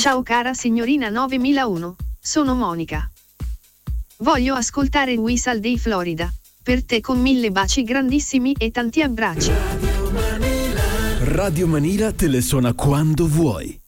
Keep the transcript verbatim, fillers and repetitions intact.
Ciao cara signorina novemilauno, sono Monica. Voglio ascoltare Whistle dei Florida. Per te con mille baci grandissimi e tanti abbracci. Radio Manila te le suona quando vuoi.